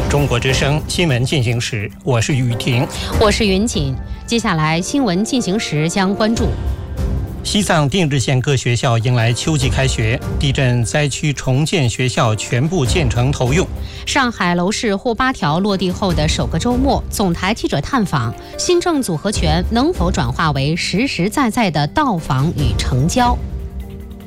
中国之声新闻进行时，我是雨婷， 我是云锦。接下来新闻进行时将关注： 西藏定日县各学校迎来秋季开学，地震灾区重建学校全部建成投用。 上海楼市沪8条落地后的首个周末，总台记者探访新政组合拳能否转化为实实在在的到访与成交。